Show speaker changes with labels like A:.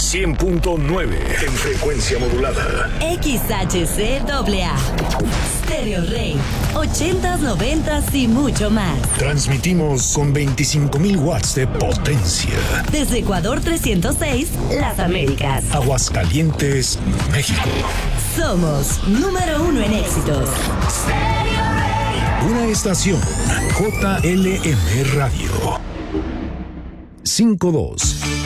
A: 100.9 en frecuencia modulada.
B: XHCAA. Stereo Rey. 80s, 90s y mucho más.
A: Transmitimos con 25,000 watts de potencia.
B: Desde Ecuador 306, Las Américas.
A: Aguascalientes, México.
B: Somos número 1 en éxitos.
A: Una estación JLM Radio. 52.